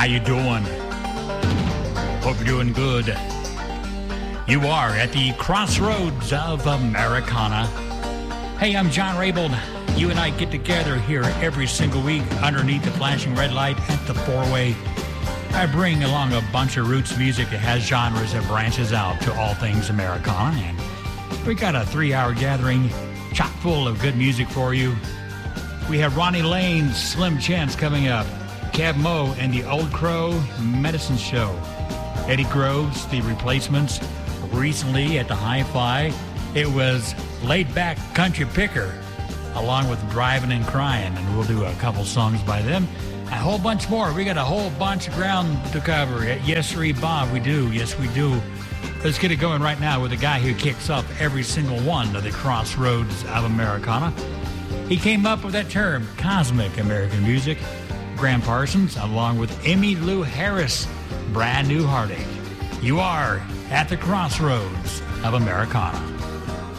you doing? Hope you're doing good. You are at the crossroads of Americana. Hey, I'm John Raybould. You and I get together here every single week underneath the flashing red light at the four-way. I bring along a bunch of roots music that has genres that branches out to all things Americana. And we got a 3-hour gathering chock full of good music for you. We have Ronnie Lane's Slim Chance coming up. Kev Moe and the Old Crow Medicine Show. Eddie Groves, The Replacements. Recently at the Hi-Fi, it was Laid Back Country Picker, along with Driving and Crying, and we'll do a couple songs by them. A whole bunch more. We got a whole bunch of ground to cover. Yes, sir, Bob, we do. Yes, we do. Let's get it going right now with the guy who kicks off every single one of the crossroads of Americana. He came up with that term, cosmic American music. Graham Parsons, along with Emmylou Harris, Brand New Heartache. You are at the crossroads of Americana.